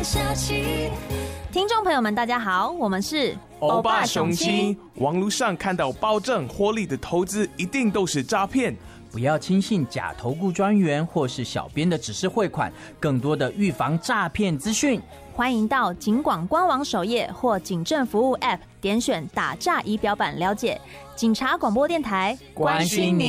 下去。 听众朋友们大家好，我们是欧巴雄亲。网络上看到保证获利的投资一定都是诈骗， 不要轻信假投顾专员或是小编的指示汇款，更多的预防诈骗资讯， 欢迎到警广官网首页或警政服务 App 点选打诈仪表板了解。警察广播电台关心您。